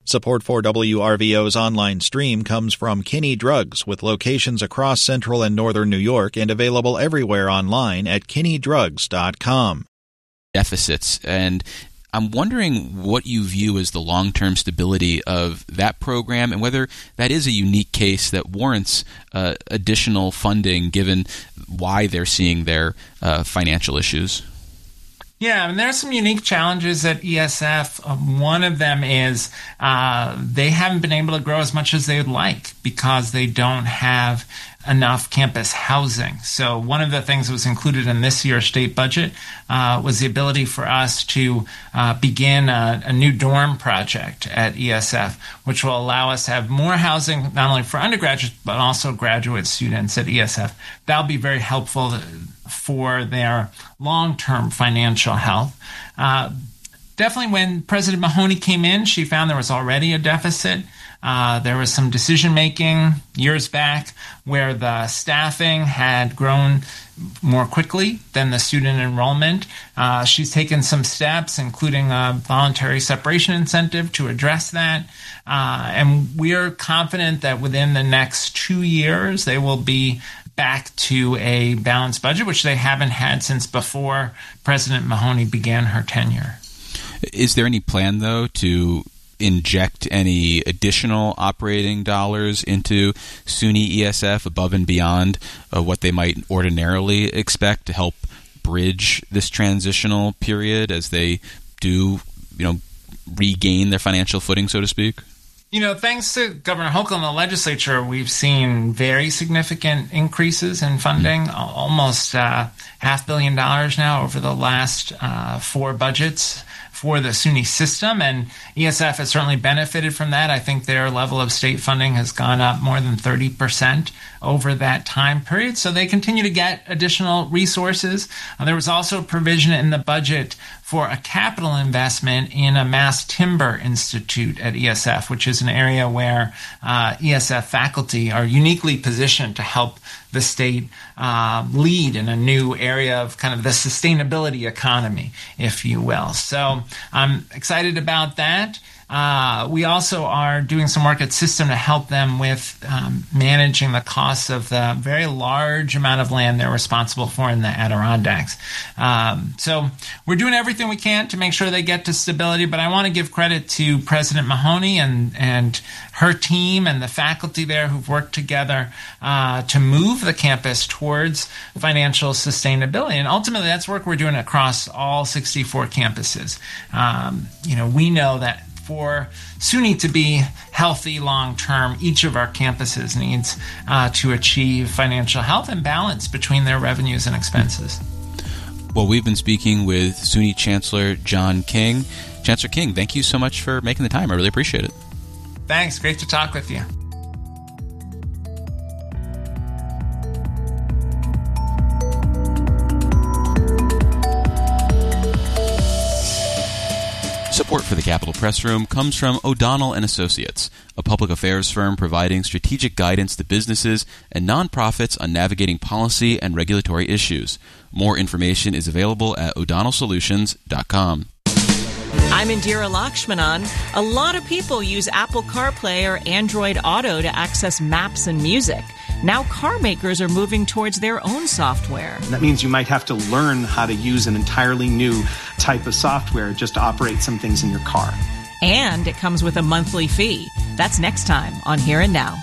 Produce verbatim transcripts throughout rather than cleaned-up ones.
Support for W R V O's online stream comes from Kinney Drugs, with locations across central and northern New York and available everywhere online at kinney drugs dot com. Deficits, and I'm wondering what you view as the long-term stability of that program and whether that is a unique case that warrants uh, additional funding given why they're seeing their uh, financial issues. Yeah, I mean, there are some unique challenges at E S F. Um, one of them is uh, they haven't been able to grow as much as they would like because they don't have enough campus housing. So one of the things that was included in this year's state budget uh, was the ability for us to uh, begin a, a new dorm project at E S F, which will allow us to have more housing not only for undergraduates but also graduate students at E S F. That'll be very helpful to, for their long-term financial health. Uh, definitely when President Mahoney came in, she found there was already a deficit. Uh, there was some decision-making years back where the staffing had grown more quickly than the student enrollment. Uh, she's taken some steps, including a voluntary separation incentive, to address that. Uh, and we are confident that within the next two years, they will be back to a balanced budget, which they haven't had since before President Mahoney began her tenure. Is there any plan, though, to inject any additional operating dollars into SUNY E S F above and beyond uh, what they might ordinarily expect to help bridge this transitional period as they do, you know, regain their financial footing, so to speak? You know, thanks to Governor Hochul and the legislature, we've seen very significant increases in funding, mm-hmm. almost uh, half billion dollars now over the last uh, four budgets for the SUNY system, and E S F has certainly benefited from that. I think their level of state funding has gone up more than thirty percent over that time period, so they continue to get additional resources. Uh, there was also provision in the budget for a capital investment in a mass timber institute at E S F, which is an area where uh, E S F faculty are uniquely positioned to help the state uh, lead in a new area of kind of the sustainability economy, if you will. So I'm excited about that. Uh, we also are doing some work at System to help them with um, managing the costs of the very large amount of land they're responsible for in the Adirondacks. Um, so we're doing everything we can to make sure they get to stability, but I want to give credit to President Mahoney and, and her team and the faculty there who've worked together uh, to move the campus towards financial sustainability. And ultimately, that's work we're doing across all sixty-four campuses. Um, you know, we know that for SUNY to be healthy long-term, each of our campuses needs uh, to achieve financial health and balance between their revenues and expenses. Well, we've been speaking with SUNY Chancellor John King. Chancellor King, thank you so much for making the time. I really appreciate it. Thanks. Great to talk with you. Support for the Capitol Press Room comes from O'Donnell and Associates, a public affairs firm providing strategic guidance to businesses and nonprofits on navigating policy and regulatory issues. More information is available at o'donnell solutions dot com. I'm Indira Lakshmanan. A lot of people use Apple CarPlay or Android Auto to access maps and music. Now car makers are moving towards their own software. That means you might have to learn how to use an entirely new type of software just to operate some things in your car. And it comes with a monthly fee. That's next time on Here and Now.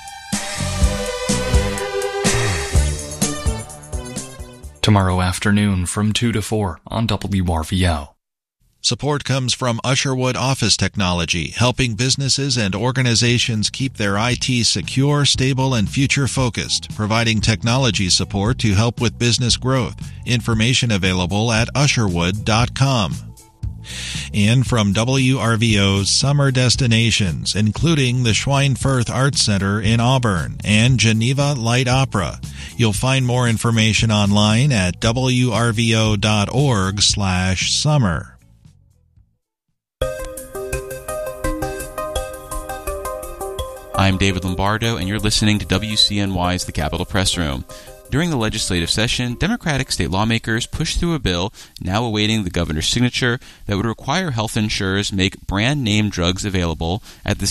Tomorrow afternoon from two to four on W R V O. Support comes from Usherwood Office Technology, helping businesses and organizations keep their I T secure, stable, and future-focused, providing technology support to help with business growth. Information available at usherwood dot com. And from W R V O's summer destinations, including the Schweinfurth Arts Center in Auburn and Geneva Light Opera. You'll find more information online at w r v o dot org slash summer. I'm David Lombardo, and you're listening to W C N Y's The Capitol Press Room. During the legislative session, Democratic state lawmakers pushed through a bill, now awaiting the governor's signature, that would require health insurers make brand-name drugs available at the